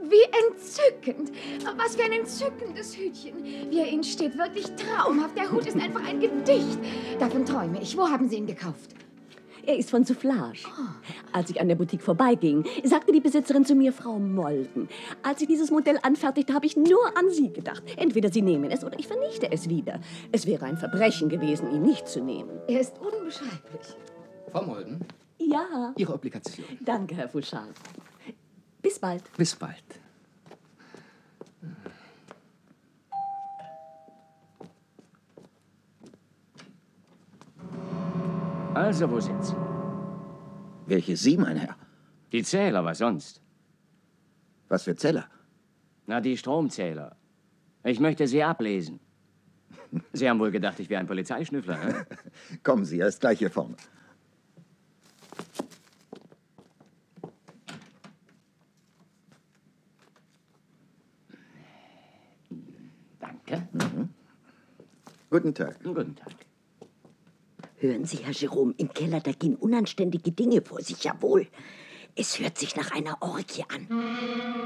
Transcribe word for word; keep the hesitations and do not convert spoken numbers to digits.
Wie entzückend. Was für ein entzückendes Hütchen. Wie er Ihnen steht, wirklich traumhaft. Der Hut ist einfach ein Gedicht. Davon träume ich. Wo haben Sie ihn gekauft? Er ist von Soufflage. Oh. Als ich an der Boutique vorbeiging, sagte die Besitzerin zu mir, Frau Molden, als ich dieses Modell anfertigte, habe ich nur an Sie gedacht. Entweder Sie nehmen es oder ich vernichte es wieder. Es wäre ein Verbrechen gewesen, ihn nicht zu nehmen. Er ist unbeschreiblich. Frau Molden? Ja. Ihre Obligation. Danke, Herr Fouchard. Bis bald. Bis bald. Also, wo sind Sie? Welche Sie, mein Herr? Die Zähler, was sonst? Was für Zähler? Na, die Stromzähler. Ich möchte sie ablesen. Sie haben wohl gedacht, ich wäre ein Polizeischnüffler, ne? Kommen Sie, er ist gleich hier vorne. Danke. Mhm. Guten Tag. Guten Tag. Hören Sie, Herr Jerome, im Keller, da gehen unanständige Dinge vor sich, jawohl. Es hört sich nach einer Orgie an.